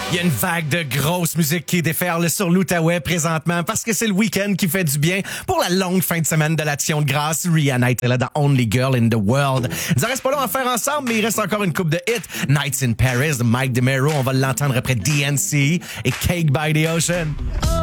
Il y a une vague de grosse musique qui déferle sur l'Outaouais présentement parce que c'est le week-end qui fait du bien pour la longue fin de semaine de l'Action de grâce. Rihanna était là dans Only Girl in the World. Il ne reste pas long à faire ensemble, mais il reste encore une coupe de hits. Nights in Paris de Mike DeMero, on va l'entendre après DNC et Cake by the Ocean.